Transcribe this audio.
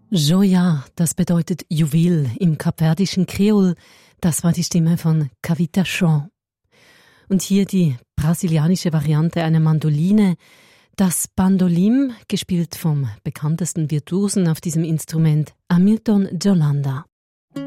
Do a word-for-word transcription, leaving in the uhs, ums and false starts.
Joya, das bedeutet Juwel im kapverdischen Kreol. Das war die Stimme von Kavita Shaw. Und hier die brasilianische Variante einer Mandoline, das Bandolim, gespielt vom bekanntesten Virtuosen auf diesem Instrument, Hamilton de Holanda.